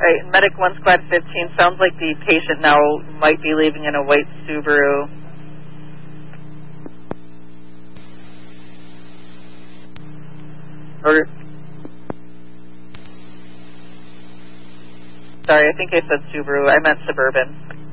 right, Medic 1 Squad 15, sounds like the patient now might be leaving in a white Subaru. Or, sorry, I think I said Subaru. I meant Suburban.